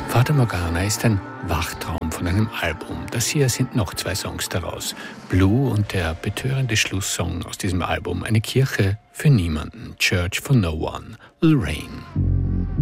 Fata Morgana ist ein Wachtraum von einem Album. Das hier sind noch 2 Songs daraus. Blue und der betörende Schlusssong aus diesem Album, Eine Kirche für niemanden, Church for No One, Lorraine.